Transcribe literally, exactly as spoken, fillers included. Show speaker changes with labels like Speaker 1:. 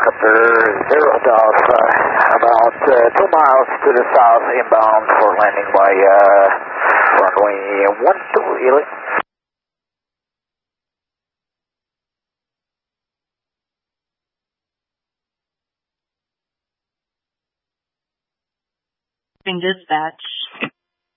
Speaker 1: helicopter zero Delta, about uh, two miles to the south inbound for landing by uh, runway one two, Ely.
Speaker 2: Dispatch.